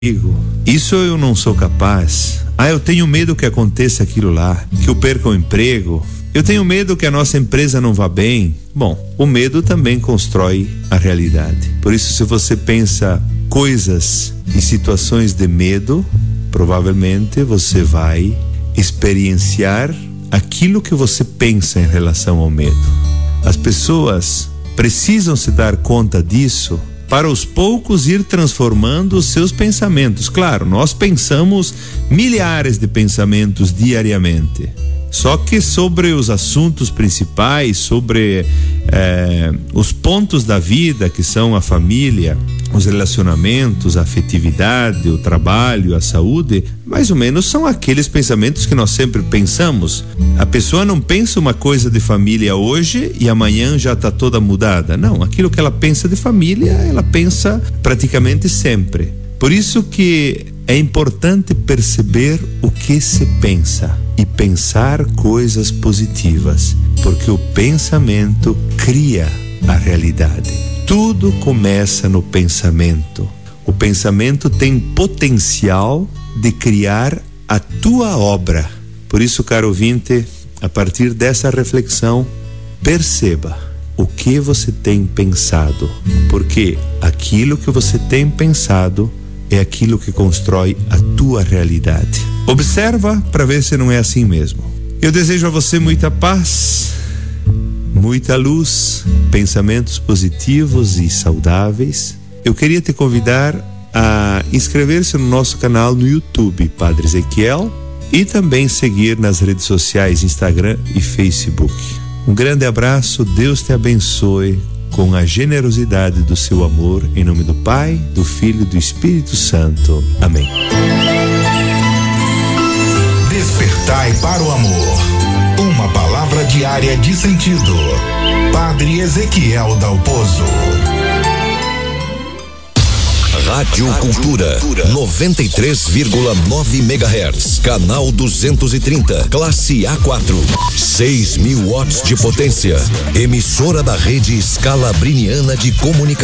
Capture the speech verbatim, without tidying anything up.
Isso eu não sou capaz. Ah, eu tenho medo que aconteça aquilo lá, que eu perca o emprego. Eu tenho medo que a nossa empresa não vá bem. Bom, o medo também constrói a realidade. Por isso, se você pensa coisas em situações de medo, provavelmente você vai experienciar aquilo que você pensa em relação ao medo. As pessoas precisam se dar conta disso para aos poucos ir transformando os seus pensamentos. Claro, nós pensamos milhares de pensamentos diariamente. Só que sobre os assuntos principais, sobre eh, os pontos da vida, que são a família, os relacionamentos, a afetividade, o trabalho, a saúde, mais ou menos são aqueles pensamentos que nós sempre pensamos. A pessoa não pensa uma coisa de família hoje e amanhã já está toda mudada. Não, aquilo que ela pensa de família, ela pensa praticamente sempre. Por isso que é importante perceber o que se pensa e pensar coisas positivas, porque o pensamento cria a realidade. Tudo começa no pensamento. O pensamento tem potencial de criar a tua obra. Por isso, caro ouvinte, a partir dessa reflexão, perceba o que você tem pensado, porque aquilo que você tem pensado é aquilo que constrói a tua realidade. Observa para ver se não é assim mesmo. Eu desejo a você muita paz, muita luz, pensamentos positivos e saudáveis. Eu queria te convidar a inscrever-se no nosso canal no YouTube, Padre Ezequiel, e também seguir nas redes sociais, Instagram e Facebook. Um grande abraço, Deus te abençoe com a generosidade do seu amor, em nome do Pai, do Filho e do Espírito Santo. Amém. Despertai para o amor. Uma palavra diária de sentido. Padre Ezequiel Dalpozo. Rádio Cultura, noventa e três vírgula nove megahertz, canal duzentos e trinta, classe A quatro, seis mil watts de potência, emissora da rede Scalabriniana de comunicação.